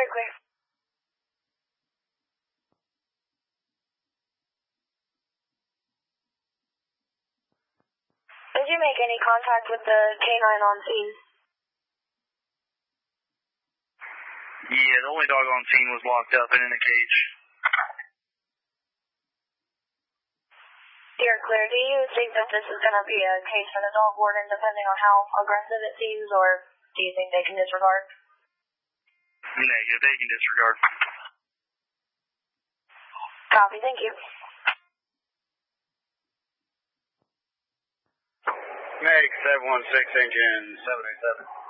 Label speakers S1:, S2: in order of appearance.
S1: Clear, clear. Did you make any contact with the canine on scene?
S2: Yeah, the only dog on scene was locked up and in a cage.
S1: You're clear. Do you think that this is going to be a case for the dog warden depending on how aggressive it seems, or do you think they can disregard?
S2: Negative, they can disregard.
S1: Copy, thank you.
S3: Meg 716 engine 787.